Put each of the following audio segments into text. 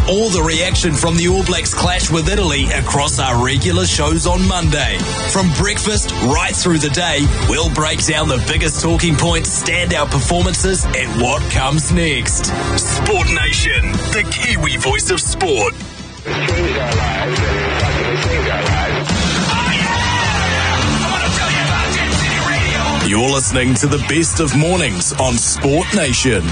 all the reaction from the All Blacks clash with Italy across our regular shows on Monday. From breakfast right through the day, we'll break down the biggest talking points, standout performances, and what comes next. Sport Nation, the Kiwi voice of sport. It's changed our lives, and in fact, it has changed our lives. You're listening to the best of mornings on Sport Nation.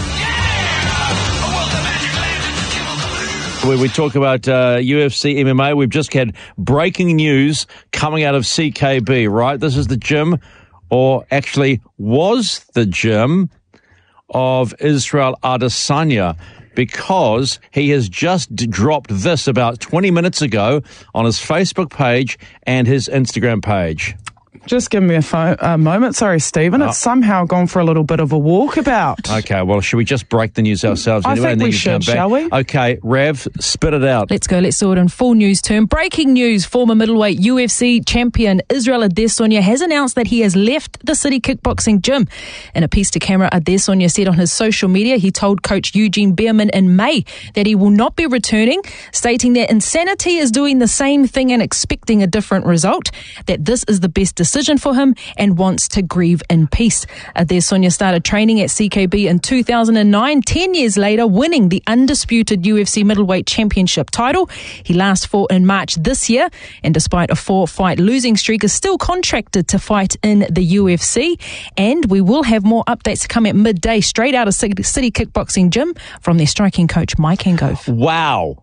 When we talk about UFC MMA, we've just had breaking news coming out of CKB, right? This is the gym, or actually was the gym, of Israel Adesanya, because he has just dropped this about 20 minutes ago on his Facebook page and his Instagram page. Just give me a moment. Sorry, Stephen. It's somehow gone for a little bit of a walkabout. Okay, well, should we just break the news ourselves I anyway? think we should, shall we? Okay, Rav, spit it out. Let's go. Let's do it in full news term. Breaking news. Former middleweight UFC champion Israel Adesanya has announced that he has left the City Kickboxing Gym. In a piece to camera, Adesanya said on his social media he told coach Eugene Behrman in May that he will not be returning, stating that insanity is doing the same thing and expecting a different result, that this is the best decision for him and wants to grieve in peace. Adesanya started training at CKB in 2009, 10 years later winning the undisputed UFC middleweight championship title. He last fought in March this year, and despite a 4-fight losing streak is still contracted to fight in the UFC. And we will have more updates to come at midday straight out of City Kickboxing Gym from their striking coach Mike Hengove. Wow.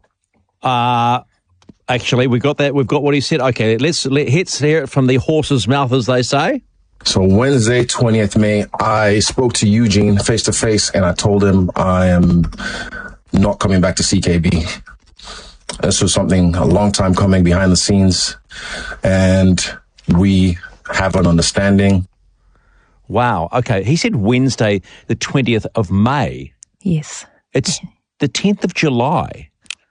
Actually, we got that. We've got what he said. Okay, let's hear it from the horse's mouth, as they say. So Wednesday, 20th May, I spoke to Eugene face to face, and I told him I am not coming back to CKB. This was something a long time coming behind the scenes, and we have an understanding. Wow. Okay, he said Wednesday, the 20th of May. Yes. It's the 10th of July.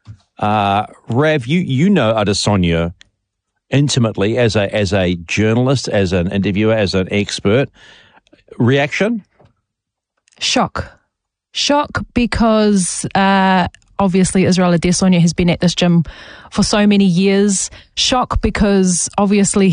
Rav, you know Adesanya intimately as a journalist, as an interviewer, as an expert. Reaction? Shock because obviously Israel Adesanya has been at this gym for so many years. Shock because obviously